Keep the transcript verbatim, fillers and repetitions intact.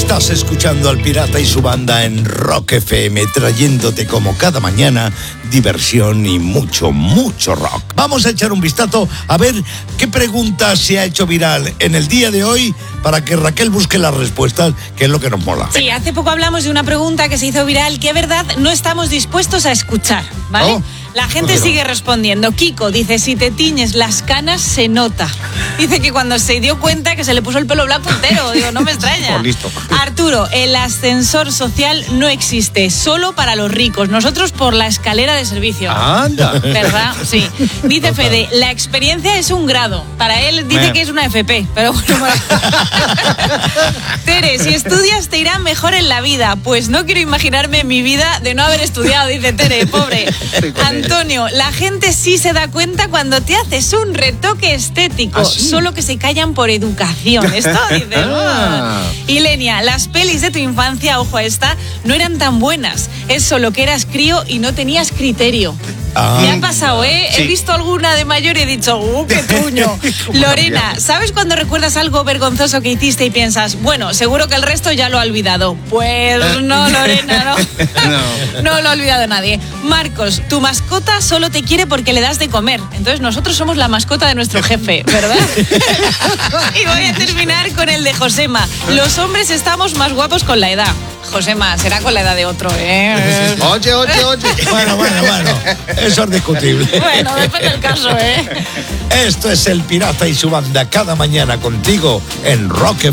Estás escuchando al Pirata y su banda en Rock F M, trayéndote como cada mañana diversión y mucho, mucho rock. Vamos a echar un vistazo a ver qué pregunta se ha hecho viral en el día de hoy para que Raquel busque las respuestas, que es lo que nos mola. Sí, hace poco hablamos de una pregunta que se hizo viral que, verdad, no estamos dispuestos a escuchar, ¿vale? Oh. La gente sigue respondiendo. Kiko dice, si te tiñes las canas se nota. Dice que cuando se dio cuenta que se le puso el pelo blanco entero. Digo, no me extraña. Oh, listo. Arturo, el ascensor social no existe, solo para los ricos. Nosotros por la escalera de servicio. Anda. ¿Verdad? Sí. Dice Fede, la experiencia es un grado. Para él dice Me. que es una F P. Pero bueno, bueno. Tere, si estudias te irá mejor en la vida. Pues no quiero imaginarme mi vida de no haber estudiado, dice Tere, pobre. Antonio, la gente sí se da cuenta cuando te haces un retoque estético, ¿Ah, sí? solo que se callan por educación. Esto dice. Ah. Y Lenia, las pelis de tu infancia, ojo a esta, no eran tan buenas. Es solo que eras crío y no tenías criterio. Ah. Me ha pasado, ¿eh? Sí. He visto alguna de mayor y he dicho, ¡uh, qué tuño! Lorena, ¿sabes cuando recuerdas algo vergonzoso que hiciste y piensas, bueno, seguro que el resto ya lo ha olvidado? Pues no, Lorena, no. No. No lo ha olvidado nadie. Marcos, tu mascota solo te quiere porque le das de comer. Entonces nosotros somos la mascota de nuestro jefe, ¿verdad? Y voy a terminar con el de Josema. Los hombres estamos más guapos con la edad. Josema, será con la edad de otro, ¿eh? Oye, oye, oye. Bueno, bueno, bueno. Eso es discutible. Bueno, depende del caso, ¿eh? Esto es el Pirata y su banda cada mañana contigo en Rock F M.